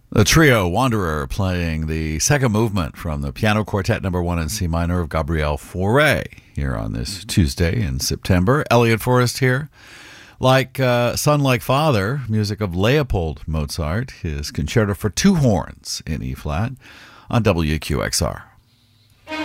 The trio Wanderer playing the second movement from the Piano Quartet No. 1 in C minor of Gabriel Fauré here on this Tuesday in September. Elliot Forrest here. Like Son Like Father, music of Leopold Mozart, his concerto for two horns in E-flat on WQXR.